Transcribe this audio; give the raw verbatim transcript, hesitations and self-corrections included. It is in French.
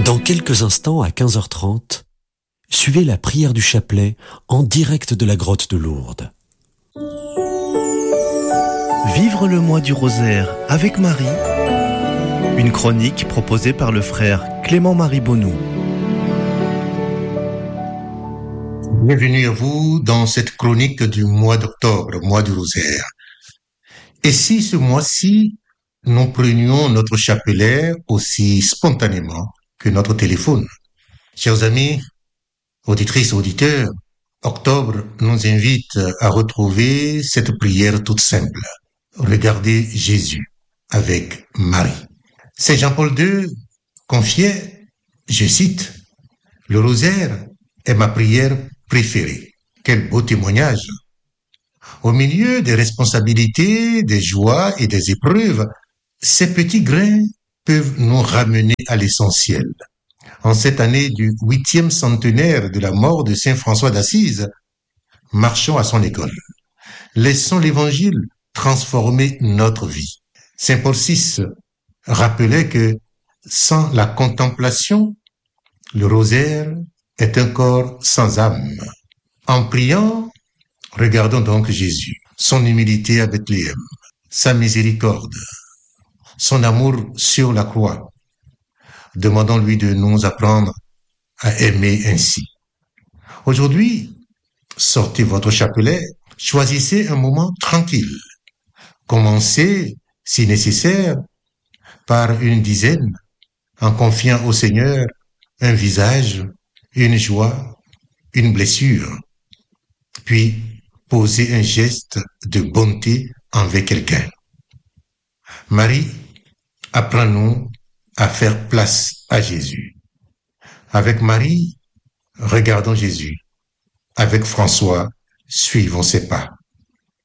Dans quelques instants, à quinze heures trente, suivez la prière du chapelet en direct de la grotte de Lourdes. Vivre le mois du rosaire avec Marie, une chronique proposée par le frère Clément-Marie Bonnou. Bienvenue à vous dans cette chronique du mois d'octobre, mois du rosaire. Et si ce mois-ci, nous prenions notre chapelet aussi spontanément que notre téléphone? Chers amis, auditrices, auditeurs, octobre nous invite à retrouver cette prière toute simple. Regardez Jésus avec Marie. Saint Jean-Paul deux confiait, je cite, « Le rosaire est ma prière préférée ». Quel beau témoignage! Au milieu des responsabilités, des joies et des épreuves, ces petits grains peuvent nous ramener à l'essentiel. En cette année du huitième centenaire de la mort de Saint François d'Assise, marchons à son école. Laissons l'Évangile transformer notre vie. Saint Paul six rappelait que sans la contemplation, le rosaire est un corps sans âme. En priant, regardons donc Jésus, son humilité à Bethléem, sa miséricorde, son amour sur la croix. Demandons-lui de nous apprendre à aimer ainsi. Aujourd'hui, sortez votre chapelet, choisissez un moment tranquille. Commencez, si nécessaire, par une dizaine, en confiant au Seigneur un visage, une joie, une blessure. Puis, posez un geste de bonté envers quelqu'un. Marie, apprends-nous à faire place à Jésus. Avec Marie, regardons Jésus. Avec François, suivons ses pas.